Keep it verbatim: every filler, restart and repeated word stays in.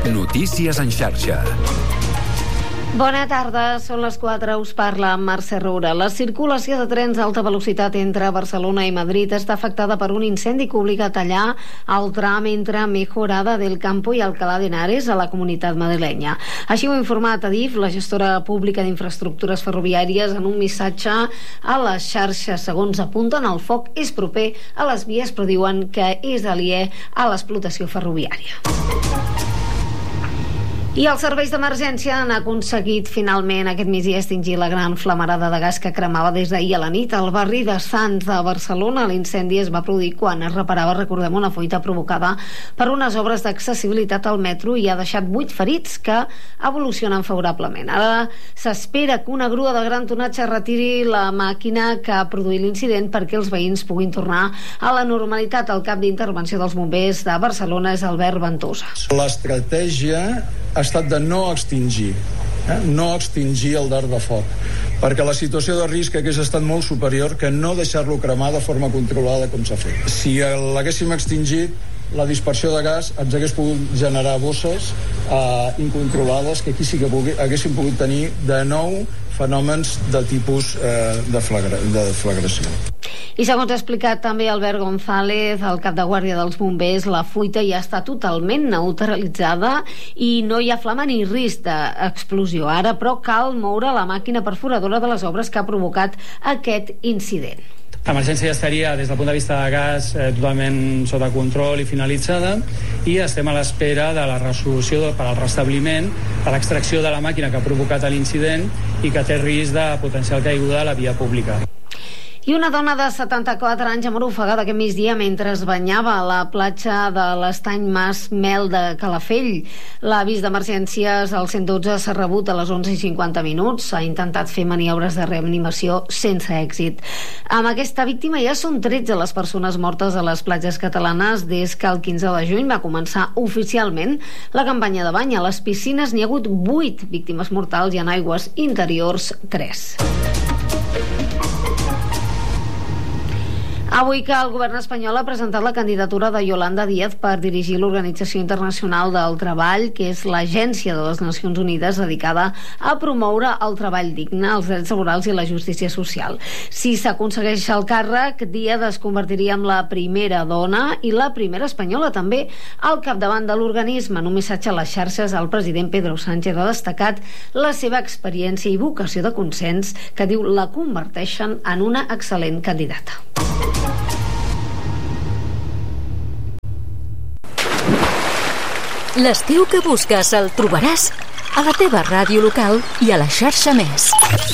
Notícies en xarxa. Bona tarda, són les quatre, us parla Mercè Roura. La circulació de trens d'alta velocitat entre Barcelona i Madrid està afectada per un incendi que obliga a tallar el tram entre Mejorada del Campo i Alcalá de Henares a la comunitat madrilenya. Així ho ha informat Adif, la gestora pública d'infraestructures ferroviàries, en un missatge a les xarxes. Segons apunten, el foc és proper a les vies, però diuen que és aliè a l'explotació ferroviària. I els serveis d'emergència han aconseguit finalment aquest migdia extingir la gran flamarada de gas que cremava des d'ahir a la nit al barri de Sants de Barcelona. L'incendi es va produir quan es reparava, recordem, una fuita provocada per unes obres d'accessibilitat al metro i ha deixat vuit ferits que evolucionen favorablement. Ara s'espera que una grua de gran tonatge retiri la màquina que ha produït l'incident perquè els veïns puguin tornar a la normalitat. El cap d'intervenció dels bombers de Barcelona és Albert Ventosa. L'estratègia ha estat de no extingir, eh? no extingir el dard de foc, perquè la situació de risc hagués estat molt superior que no deixar-lo cremar de forma controlada com s'ha fet. Si l'haguéssim extingit, la dispersió de gas ens hagués pogut generar bosses eh, incontrolades que aquí sí que pugui, haguéssim pogut tenir de nou fenòmens de tipus eh, de, flagra, de flagració. I segons ha explicat també Albert González, el cap de guàrdia dels bombers, la fuita ja està totalment neutralitzada i no hi ha flama ni risc d'explosió. Ara, però, cal moure la màquina perforadora de les obres que ha provocat aquest incident. L'emergència ja estaria, des del punt de vista de gas, eh, totalment sota control i finalitzada, i estem a l'espera de la resolució per al restabliment de l'extracció de la màquina que ha provocat l'incident i que té risc de potencial caiguda a la via pública. I una dona de setanta-quatre anys ha mort ofegada aquest migdia mentre es banyava a la platja de l'estany Mas Mel de Calafell. L'avís d'emergències al cent dotze s'ha rebut a les onze i cinquanta minuts. S'ha intentat fer maniobres de reanimació sense èxit. Amb aquesta víctima ja són tretze les persones mortes a les platges catalanes des que el quinze de juny va començar oficialment la campanya de bany. A les piscines n'hi ha hagut vuit víctimes mortals i en aigües interiors tres. Avui que el govern espanyol ha presentat la candidatura de Yolanda Díaz per dirigir l'Organització Internacional del Treball, que és l'agència de les Nacions Unides dedicada a promoure el treball digne, els drets laborals i la justícia social. Si s'aconsegueix el càrrec, Díaz es convertiria en la primera dona i la primera espanyola també al capdavant de l'organisme. En un missatge a les xarxes, el president Pedro Sánchez ha destacat la seva experiència i vocació de consens que diu la converteixen en una excel·lent candidata. L'estiu que busques el trobaràs a la teva ràdio local i a la xarxa Més.